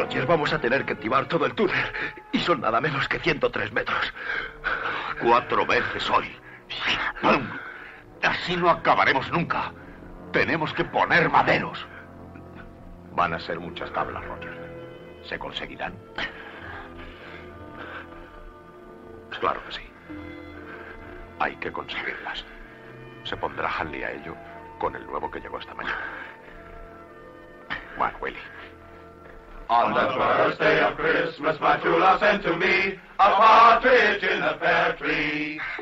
Roger, vamos a tener que timar todo el túnel. Y son nada menos que 103 metros. 4 veces hoy. Así no acabaremos nunca. Tenemos que poner maderos. Van a ser muchas tablas, Roger. ¿Se conseguirán? Claro que sí. Hay que conseguirlas. Se pondrá Hanley a ello con el nuevo que llegó esta mañana. Bueno, Willy. On the first day of Christmas, my true love sent to me a partridge in a pear tree.